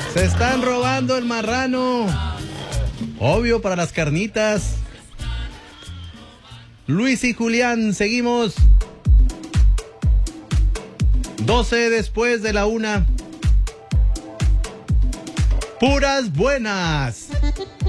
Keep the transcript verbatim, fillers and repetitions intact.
Se están robando el marrano. Obvio para las carnitas. Luis y Julián, seguimos. doce después de la una. Puras buenas.